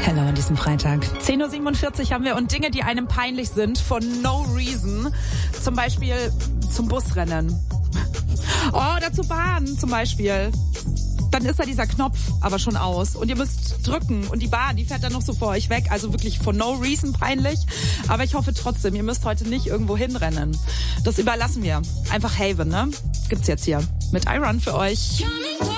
Hello an diesem Freitag. 10.47 Uhr haben wir und Dinge, die einem peinlich sind, for no reason. Zum Beispiel zum Busrennen. Oder zur Bahn zum Beispiel. Dann ist da dieser Knopf aber schon aus und ihr müsst drücken und die Bahn, die fährt dann noch so vor euch weg. Also wirklich for no reason peinlich. Aber ich hoffe trotzdem, ihr müsst heute nicht irgendwo hinrennen. Das überlassen wir. Einfach Haven, ne? Gibt's jetzt hier mit iRun für euch.